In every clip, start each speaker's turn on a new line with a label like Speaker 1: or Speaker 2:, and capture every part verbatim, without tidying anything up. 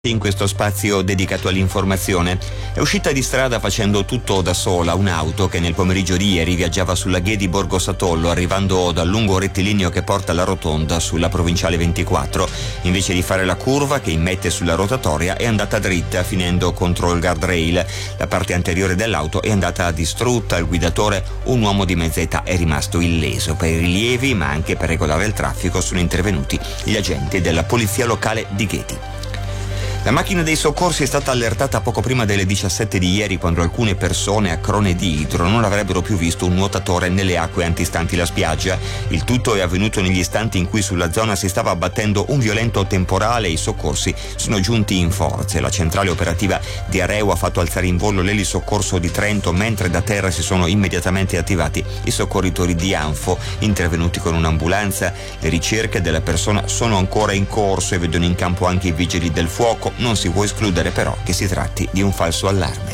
Speaker 1: In questo spazio dedicato all'informazione è uscita di strada facendo tutto da sola un'auto che nel pomeriggio di ieri viaggiava sulla Ghe di Borgo Satollo, arrivando dal lungo rettilineo che porta alla rotonda sulla provinciale ventiquattro. Invece di fare la curva che immette sulla rotatoria è andata dritta, finendo contro il guardrail. La parte anteriore dell'auto è andata distrutta, il guidatore, un uomo di mezza età, è rimasto illeso. Per i rilievi, ma anche per regolare il traffico, sono intervenuti gli agenti della polizia locale di Chieti. La macchina dei soccorsi è stata allertata poco prima delle diciassette di ieri, quando alcune persone a Crone di Idro non avrebbero più visto un nuotatore nelle acque antistanti la spiaggia. Il tutto è avvenuto negli istanti in cui sulla zona si stava abbattendo un violento temporale e i soccorsi sono giunti in forze. La centrale operativa di Areu ha fatto alzare in volo l'elisoccorso di Trento, mentre da terra si sono immediatamente attivati i soccorritori di Anfo, intervenuti con un'ambulanza. Le ricerche della persona sono ancora in corso e vedono in campo anche i vigili del fuoco. Non si può escludere però che si tratti di un falso allarme.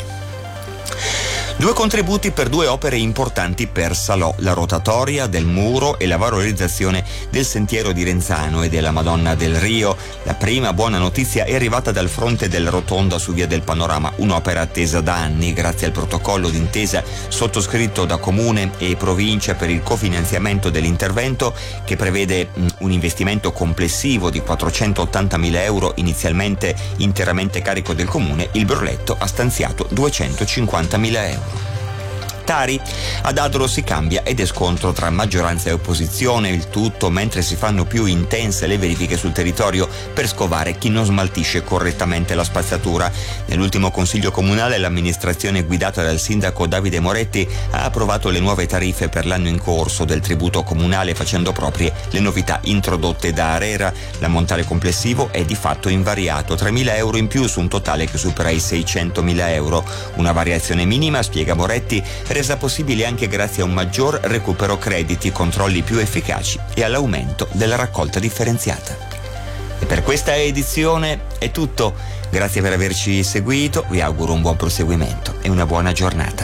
Speaker 1: Due contributi per due opere importanti per Salò, la rotatoria del muro e la valorizzazione del sentiero di Renzano e della Madonna del Rio. La prima buona notizia è arrivata dal fronte della rotonda su via del Panorama, un'opera attesa da anni grazie al protocollo d'intesa sottoscritto da Comune e Provincia per il cofinanziamento dell'intervento, che prevede un investimento complessivo di quattrocentottantamila euro, inizialmente interamente carico del Comune. Il Brunetto ha stanziato duecentocinquantamila euro. Tari, ad Adro si cambia ed è scontro tra maggioranza e opposizione, il tutto mentre si fanno più intense le verifiche sul territorio per scovare chi non smaltisce correttamente la spazzatura. Nell'ultimo consiglio comunale l'amministrazione guidata dal sindaco Davide Moretti ha approvato le nuove tariffe per l'anno in corso del tributo comunale, facendo proprie le novità introdotte da Arera. L'ammontare complessivo è di fatto invariato, tremila euro in più su un totale che supera i seicentomila euro. Una variazione minima, spiega Moretti, resa possibile anche grazie a un maggior recupero crediti, controlli più efficaci e all'aumento della raccolta differenziata. E per questa edizione è tutto. Grazie per averci seguito, vi auguro un buon proseguimento e una buona giornata.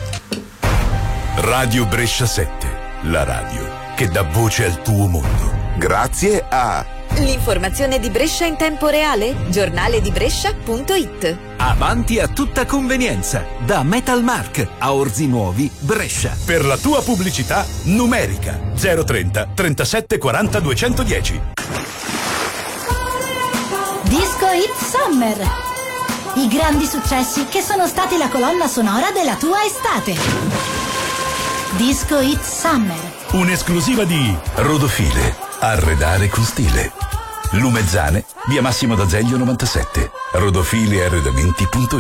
Speaker 2: Radio Brescia sette, la radio che dà voce al tuo mondo. Grazie a
Speaker 3: l'informazione di Brescia in tempo reale, giornale di Brescia punto it.
Speaker 4: Avanti a tutta convenienza, da Metalmark a Orzi Nuovi, Brescia.
Speaker 2: Per la tua pubblicità numerica zero trenta trentasette quaranta duecentodieci.
Speaker 5: Disco Hit Summer. I grandi successi che sono stati la colonna sonora della tua estate. Disco Hit Summer.
Speaker 2: Un'esclusiva di Rodofile, arredare con stile. Lumezzane, via Massimo d'Azeglio novantasette. Rodofile arredamenti punto it.